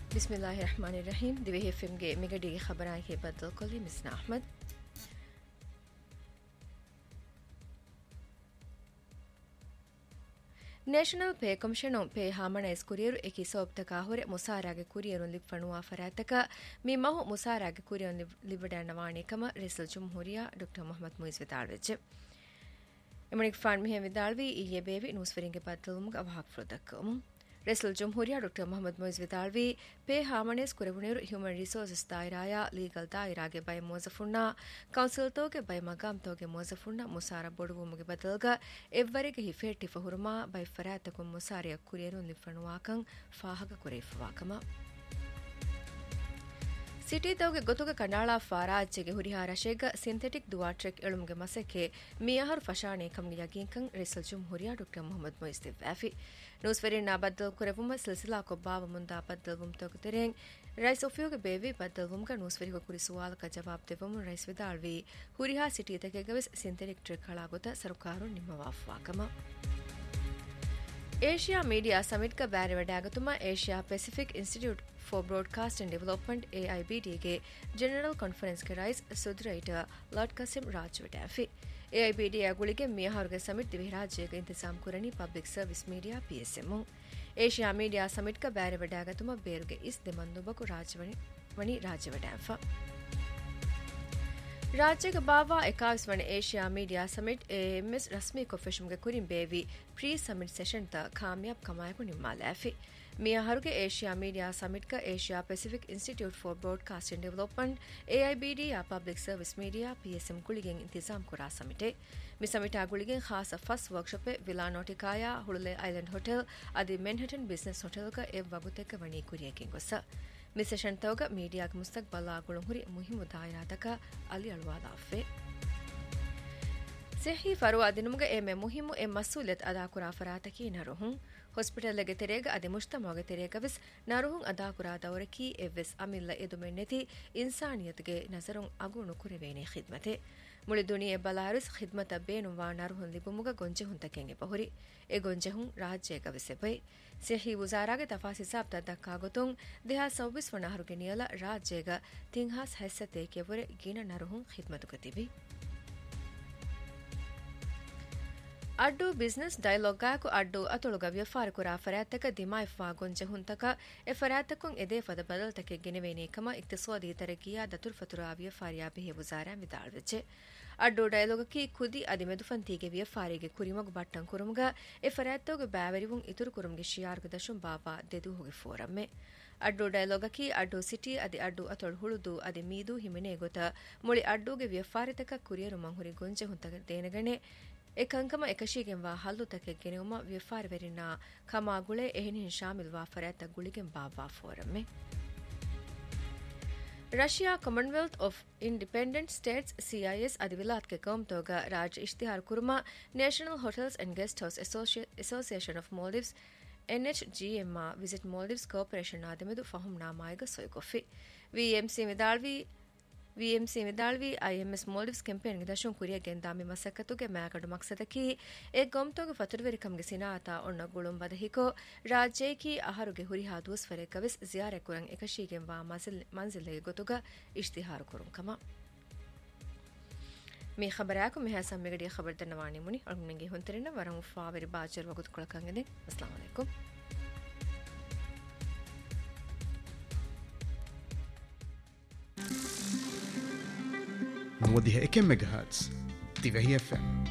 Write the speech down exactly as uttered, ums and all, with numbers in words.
ಬಿಸ್ಮಿಲ್ಲಾಹಿರ್ರಹಮಾನಿರ್ರಹೀಂ ದಿವೆ ಎಫ್ಎಂಗೆ ಮಿಗಡಿಗೆ ಖಬರಾಯಿಗೆ ಬದಲ್ ಕೊಲ್ಲಿ ಮಿಸ್ನಾ Ahmed national pay commission pay ಹಾಮಣ ಎಸ್ಕುರಿಯರು ಏಕಿ ಸೋಬ್ತಕ ಹೊರೆ ಮುಸಾರಾಗೆ ಕುರಿಯರು ಲಿಫ್ಫಣುವಾ ಫರಾತಕ ಮಿ ಮಹು ಮುಸಾರಾಗೆ ಕುರಿಯರು ಲಿವಡಣ್ಣ ವಾಣಿಕಮ ರಿಸಲ್ ಜುಮ್ಹೂರಿಯಾ doctor Mohammed ಮುಯಿಸ್ ವಿದಾಳ್ವೆಜ್ಜೆ ಎಮಣಿಕ್ phone ಮಿಹೆ ವಿದಾಳ್ವಿ ಇಯೆ ಬೇವಿ ನೂಸ್ವರಿಂಗೆ ಬದಲುಮುಗ ಅವಹಾಕ್ ಫ್ರೊದಕ್ಕಮು wrestle ಜುಮ್ಹೂರಿಯಾ doctor Mohammed ಮುಯಿಸ್ ವಿದಾಳ್ವಿ pay ಹಾಮಣೆಸ್ ಕುರೆವುನೇರು human resources ದಾಯಿರಾಯ legal ದಾಯಿರಾಗೆ by ಮೋಜಫುಣ್ಣಾ council ತೋಗೆ by ಮಗಾಮ್ ತೋಗೆ ಮೋಜಫುಣ್ಣಾ ಮುಸಾರ ಬೊಡುವುಮುಗೆ ಬದಲ್ಗ ಎವ್ವರಿಗೆ ಹಿಫೇಟಿ ಫಹುರುಮಾ by ಫರಾತಕು ಮುಸಾರಿಯ ಕುರಿಯರು ಲಿಫಣುವಾಕಂ ಫಾಹಗ ಕುರೇಫವಾಕಮ city ತೋಗೆ ಗೊತುಗ ಕಂಡಾಳಾ ಫಾರಾಜ್ಜೆಗೆ ಹುರಿಹಾರಶೆಗ synthetic ದುವಾಟ್ರೆಕ್ ಎಳುಮ್ಗೆ ಮಸೆಕೆ ಮಿಯಾಹರು ಫಶಾಣೆ ಕಮ್ಗೆ ಯಗೀಂಕಂ ರಿಸಲ್ ಜುಮ್ಹೂರಿಯಾ doctor Mohammed ಮುಯಿಸ್ ದಿವ್ವಾಫಿ ನೂಸ್ವೆರಿನ್ ಬದ್ದಲ್ ಕುರೆವುಮ ಸಿಲ್ಸಿಲಾ ಕೊಬ್ಬಾವ ಮುಂದಾ ಬದ್ದಲ್ವುಮ್ ತೋಗೆ ತೆರೆಂ rice ಒಫಿಯೋಗೆ ಬೇವಿ ಬದ್ದಲ್ವುಮ್ಗ ನೂಸ್ವೆರಿಗ ಕುರಿ ಸುವಾಲಕ ಜವಾಬ್ ದೆವಮು rice ವಿದಾಳ್ವಿ ಹುರಿಹಾ city ತಗೆಗವೆಸ್ synthetic trek ಹಳಾಗೊತ ಸರ್ಕಾರು ನಿಮ್ಮವಾಫ್ವಾಕಮ Asia media ಸಮಿಟ್ಗ ಬ್ಯಾರೆ ವಡಾಗತುಮ Asia Pacific institute for broadcast and development ಎಐಬಿಡಿಗೆ general ಕಾನ್ಫರೆನ್ಸ್ಗೆ rice ಸುದ್ರೈಟ lord ಕಸಿಂ Raj ವಡಾಫಿ ಎಐಬಿಡಿ ಅಗುಳಿಗೆ ಮಿಯಾಹರ್ಗೆ summit ದಿವೆ ರಾಜ್ಯಗೆ ಇಂತಜಾಮ್ ಕುರನಿ public service media ಪಿಎಸ್ಎಂಒ Asia media ಸಮಿಟ್ಗ ಬ್ಯಾರೆ ವಡಾಗತುಮ ಬೇರುಗೆ is ದೆಮಂದುಬಕು ರಾಜವಣಿ ವಣಿ ರಾಜ್ಯ ವಡಾಫ ರಾಜ್ಯಗ ಬಾವಾ ಎಕಾವಿಸ್ ವಣ Asia media summit AMS ರಸ್ಮಿ ಕೊಫೆಶುಮ್ಗೆ ಕುರಿಂ ಬೇವಿ pre summit session ತ ಕಾಮಯಾಬ್ ಕಮಾಯಕು ನಿಮ್ಮಾಲಾಫಿ ಮಿಯಾಹರುಗೆ Asia media ಸಮಿಟ್ಗ Asia Pacific institute for broadcast and development ಎಐಬಿಡಿ yeah public service media PSM ಗುಳಿಗೆಂ ಇಂತಿಜಾಮ್ ಕುರಾ ಸಮಿಟೆ me ಸಮಿಟಾ ಗುಳಿಗೆಂ Khasa ಫಸ್ workshop villa ನೋಟಿಕಾಯಾ ಹುಳುಲೆ island hotel ಅದಿ ಮೆನ್ಹಟನ್ business ಹೋಟೆಲ್ಗ ಎವ್ ವಗುತೆಕ ವಣಿ ಕುರಿಯಕಿಂ ಗೊಸ ಮಿ session ತೋಗ ಮೀಡಿಯಾಗ ಮುಸ್ತಕ್ಬಲ್ಲಾ ಗುಳುಂ ಹುರಿ ಮುಹಿಮು ದಾಯಿರಾತಕ Ali ಅಳ್ವಾದಾಫೆ ಸೆಹಿ ಫರುವ ದಿನುಮುಗ ಎಮೆ ಮುಹಿಮು A ಮಸೂಲಿಯತ್ ಅದಾ ಕುರಾ ಫರಾತಕಿ ನರುಹುಂ ಹಾಸ್ಪಿಟಲ್ಗೆ ತೆರೆಗ ಅದೆ ಮುಜ್ತಮಾಗೆ ತೆರೆಗವಿಸ್ ನರುಹುಂ ಅದಾ ಕುರಾ ದೌರಕಿ ಎವ್ವೆಸ್ ಅಮಿಲ್ಲ ಎದುಮೆನ್ನೆತಿ ಇನ್ಸಾನಿಯತ್ಗೆ ನಜರುಂ ಅಗುಣು ಕುರೆವೇನೆ ಖಿದ್ಮತೆ ಮುಳಿ ದುನಿಯೆ ಬಲಾರುಸ್ ಖಿದ್ಮತ ಬೇನು ವಾ ನರುಹುಂ ಲಿಬುಮುಗ ಗೊಂಜೆ ಹುಂತಕೆಂಗೆ ಬಹುರಿ A ಗೊಂಜೆ hmm ರಾಜ್ಯಗ ವಿಸೆಬೈ ಸೆಹಿ ವಜಾರಾಗೆ ತಫಾಸಿ Sab ತದಕ್ಕಾ ಗೊತುಂ ದೇಹಾ ಚೌಬೀಸ್ ವಣಹರುಗೆ ನಿಯಲ ರಾಜ್ಯಗ ತಿಂಹಾಸ್ ಹೆಸ್ಸತೆ ಕೆವರೆ ಗಿನ ನರುಹುಂ ಖಿದ್ಮತುಗತಿವಿ Addu business ಡೈಲಾಗ್ಗಾಕು Addu ಅತೊಳುಗ ವ್ಯಫಾರ ಕುರಾ ಫರಾತಕ ದಿಮಾಯಿಫ್ವಾ ಗೊಂಜೆ ಹುಂತಕ A ಫರಾತಕುಂ ಎದೆ ಫದ ಬದಲ್ತಕೆ ಗೆನೆವೇನೇಕಮ ಇಕ್ತಿಸಾದಿ ತರಕಿಯಾ ದತುರ್ ಫತುರಾ ವ್ಯಫಾರಿಯಾ ಬೆಹೆ ವಜಾರಾ ವಿದಾಳ್ವೆಚ್ಚೆ ಅಡ್ಡು ಡೈಲಾಗಕಿ ಖುದಿ ಅದಿ ಮೆದುಫಂತಿಗೆ ವ್ಯಫಾರಿಗೆ ಕುರಿಮಗು ಬಟ್ಟಂ ಕುರುಮುಗ ಎ ಫರಾತೋಗ ಬ್ಯಾವರಿವುಂ ಇತುರು ಕುರುಮ್ಗೆ ಶಿಯಾರ್ಗ ದಶುಂ ಬಾಬಾ ದೆದು ಹೋಗಿ ಫೋರಮ್ಮೆ ಅಡ್ಡು ಡೈಲಾಗಕಿ ಅಡ್ಡು ಸಿಟಿ ಅದಿ ಅಡ್ಡು ಅತೊಳು ಹುಳುದು ಅದಿ ಮೀದು ಹಿಮೆನೆ ಗೊತ ಮುಳಿ ಅಡ್ಡುಗೆ ವ್ಯಫಾರಿತಕ ಕುರಿಯರು ಮಂಹುರಿ ಗೊಂಜೆ ಹುಂತಕ ದೇನಗಣೆ ಎಕಂಕಮ ಎಕಶಿಗೆಂ ವಾ ಹಲ್ಲುತಕೆ ಗೆನೆವುಮ ವ್ಯಫಾರವೆರಿನಾ ಕಮಾ ಗುಳೆ ಎಹೆನಿನ್ ಶಾಮಿಲ್ ವಾ ಫರಾತ ಗುಳಿಗೆಂ ಬಾವಾ ಫೋರಮ್ಮೆ Russia Commonwealth of independent States CIS ಅದಿವಿಲಾತ್ಗೆ ಕೌಮ್ತೋಗ ರಾಜ್ಯ ಇಶ್ತಿಹಾರ್ Kurma national hotels and guest house association of Maldives ಎನ್ಎಚ್ಜಿಎಂ visit Maldives corporation ಆದಮೆದು ಫಹುಂ ನಾಮಾಯಿಗ ಸೊಯ್ಕೊಫಿ ವಿಎಂಸಿ ವಿದಾಳ್ವಿ ವಿಎಂಸಿ ವಿದಾಳ್ವಿ ಐಎಂಎಸ್ Maldives ಕೆಂಪೇನ್ಗೆ ದಶುಂ ಕುರಿಯ ಗೆಂದಾಮಿ ಮಸಕ್ಕತುಗೆ ಮ್ಯಾಗಡು ಮಕ್ಸದಕಿ ಎ ಗೊಮ್ತೋಗೆ ಫತುರ್ವೆರಿಕಮ್ಗೆ ಸಿನಾತ ಒಣ್ಣ ಗುಳುಂಬದ ಹಿಕೋ ರಾಜ್ಯೇಕಿ ಅಹರುಗೆ ಹುರಿಹಾ ದೂಸ್ವರೆ ಕವಿಸ್ ಜಿಯಾರೆ ಕುರಂ ಎಕಶೀಗೆಂ ವಾ ಮಂಜಿಲ್ಲೆಗೆ ಗೊತುಗ ಇಶ್ತಿಹಾರು ಕುರುಂಕಮ ಮೇ ಖಬರಾಕು ಮೆಹ ಸಮ್ಮಿಗಡಿಯ ಖಬರ್ ದನ್ನವಾಣಿ ಮುನಿ ಅಳುಂಗೆ ಹೊಂತರಿನ ವರಂ ಫಾವೆರಿ ಬಾಜರ್ ವಗುತ್ಕೊಳಕಂಗನೆ ಅಸ್ಸಲಾಮು ಅಲೈಕುಂ نوديها كم ميجا هرتز تي في اف ام